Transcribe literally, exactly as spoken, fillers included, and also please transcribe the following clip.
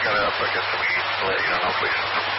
cut out, so I guess we let you know, please.